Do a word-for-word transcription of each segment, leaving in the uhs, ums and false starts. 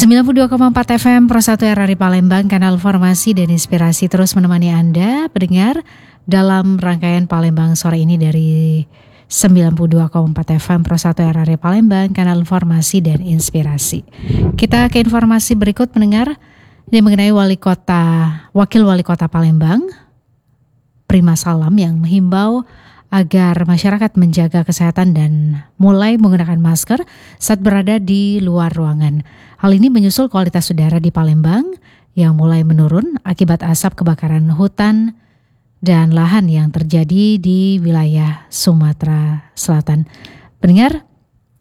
sembilan puluh dua koma empat F M Pro satu R R I Palembang, kanal informasi dan inspirasi terus menemani Anda pendengar dalam rangkaian Palembang sore ini dari sembilan puluh dua koma empat F M Pro satu R R I Palembang, kanal informasi dan inspirasi. Kita ke informasi berikut pendengar, ini mengenai wali kota, wakil wali kota Palembang, Prima Salam, yang menghimbau agar masyarakat menjaga kesehatan dan mulai menggunakan masker saat berada di luar ruangan. Hal ini menyusul kualitas udara di Palembang yang mulai menurun akibat asap kebakaran hutan dan lahan yang terjadi di wilayah Sumatera Selatan. Pendengar,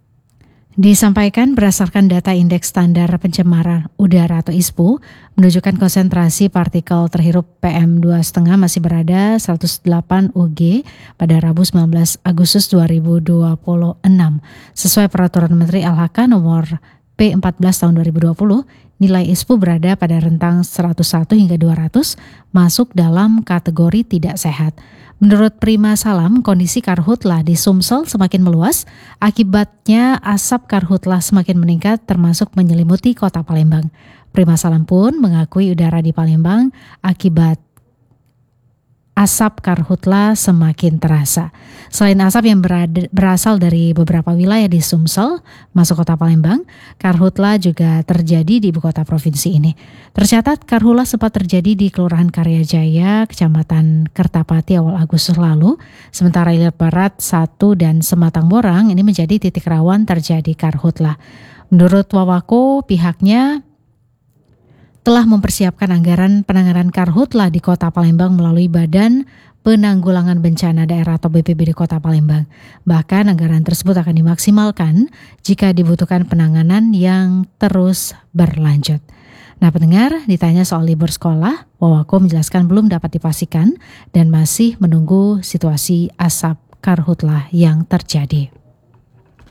disampaikan berdasarkan data Indeks Standar Pencemaran Udara atau I S P U menunjukkan konsentrasi partikel terhirup P M dua koma lima masih berada seratus delapan U G pada Rabu sembilan belas Agustus dua ribu dua puluh enam. Sesuai Peraturan Menteri L H K nomor P empat belas tahun dua ribu dua puluh, nilai I S P U berada pada rentang seratus satu hingga dua ratus, masuk dalam kategori tidak sehat. Menurut Prima Salam, kondisi karhutlah di Sumsel semakin meluas, akibatnya asap karhutlah semakin meningkat termasuk menyelimuti kota Palembang. Prima Salam pun mengakui udara di Palembang akibat asap karhutlah semakin terasa. Selain asap yang berada, berasal dari beberapa wilayah di Sumsel masuk kota Palembang, karhutlah juga terjadi di ibu kota provinsi ini. Tercatat karhutlah sempat terjadi di Kelurahan Karyajaya, Kecamatan Kertapati awal Agustus lalu, sementara Ilir Barat satu dan Sematang Borang ini menjadi titik rawan terjadi karhutlah. Menurut Wawako, pihaknya telah mempersiapkan anggaran penanganan karhutlah di kota Palembang melalui Badan Penanggulangan Bencana Daerah atau B P B D Kota Palembang. Bahkan anggaran tersebut akan dimaksimalkan jika dibutuhkan penanganan yang terus berlanjut. Nah pendengar, ditanya soal libur sekolah, Wawako menjelaskan belum dapat dipastikan dan masih menunggu situasi asap karhutlah yang terjadi.